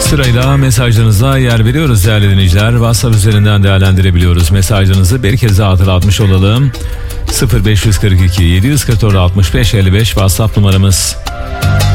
Sırayla mesajlarınıza yer veriyoruz değerli dinleyiciler. WhatsApp üzerinden değerlendirebiliyoruz mesajlarınızı. Bir kez daha hatırlatmış olalım. 0542 744 65 55 WhatsApp numaramız.